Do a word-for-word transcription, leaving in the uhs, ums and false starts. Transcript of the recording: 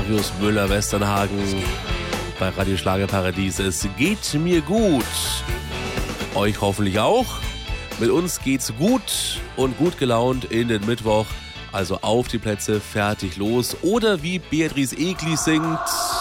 Marius Müller-Westernhagen bei Radio Schlagerparadies. Es geht mir gut. Euch hoffentlich auch. Mit uns geht's gut und gut gelaunt in den Mittwoch. Also auf die Plätze, fertig, los. Oder wie Beatrice Egli singt: